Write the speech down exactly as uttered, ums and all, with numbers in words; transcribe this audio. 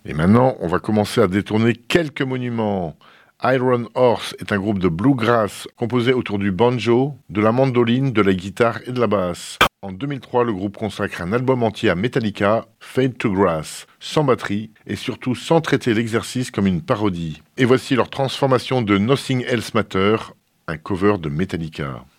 Et maintenant, on va commencer à détourner quelques monuments. Iron Horse est un groupe de bluegrass composé autour du banjo, de la mandoline, de la guitare et de la basse. En deux mille trois, le groupe consacre un album entier à Metallica, Fade to Grass, sans batterie et surtout sans traiter l'exercice comme une parodie. Et voici leur transformation de Nothing Else Matter, un cover de Metallica.